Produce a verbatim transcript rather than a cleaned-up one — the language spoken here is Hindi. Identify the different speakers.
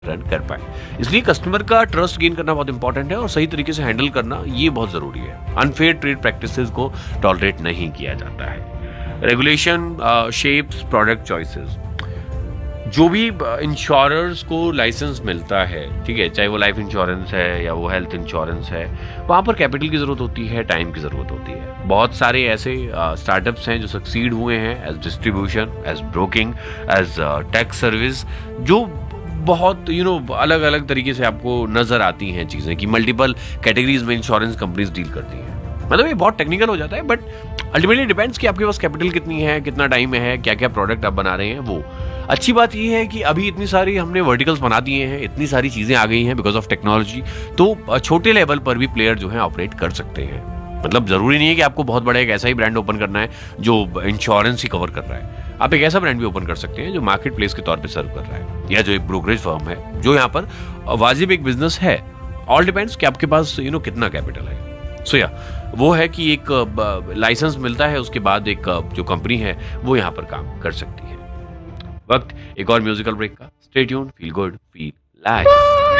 Speaker 1: रन कर पाए। इसलिए कस्टमर का ट्रस्ट गेन करना बहुत इंपॉर्टेंट है और सही तरीके से हैंडल करना ये बहुत ज़रूरी है। अनफेयर ट्रेड प्रैक्टिसेस को टॉलरेट नहीं किया जाता है। Regulation shapes product choices. जो भी इंश्योरर्स को लाइसेंस मिलता है, ठीक है, चाहे वो लाइफ इंश्योरेंस है या वो हेल्थ इंश्योरेंस है, वहाँ पर कैपिटल की ज़रूरत होती है, टाइम की ज़रूरत होती है। बहुत सारे ऐसे स्टार्टअप्स हैं जो सक्सीड हुए हैं as distribution, as broking, as tax service, जो बहुत यू नो अलग अलग तरीके से आपको नज़र आती हैं चीज़ें कि मल्टीपल कैटेगरीज में इंश्योरेंस कंपनीज डील करती हैं। मतलब ये बहुत टेक्निकल हो जाता है, बट अल्टीमेटली डिपेंड्स कि आपके पास कैपिटल कितनी है, कितना टाइम है, क्या क्या प्रोडक्ट आप बना रहे हैं। वो अच्छी बात ये है कि अभी इतनी सारी हमने वर्टिकल्स बना दिए हैं, इतनी सारी चीज़ें आ गई हैं बिकॉज ऑफ टेक्नोलॉजी, तो छोटे लेवल पर भी प्लेयर जो है ऑपरेट कर सकते हैं। मतलब ज़रूरी नहीं है कि आपको बहुत बड़ा एक ऐसा ही ब्रांड ओपन करना है जो इंश्योरेंस ही कवर कर रहा है। आप एक ऐसा ब्रांड भी ओपन कर सकते हैं जो मार्केट प्लेस के तौर पे सर्व कर रहा है, या जो एक ब्रोकरेज फर्म है जो यहाँ पर वाजिब एक बिजनेस है। ऑल डिपेंड्स कि आपके पास यू नो कितना कैपिटल है। सो या वो है कि एक लाइसेंस मिलता है, उसके बाद एक जो कंपनी है वो यहाँ पर काम कर सकती है। वक्त एक और म्यूजिकल ब्रेक का। Stay tuned, feel good, feel live.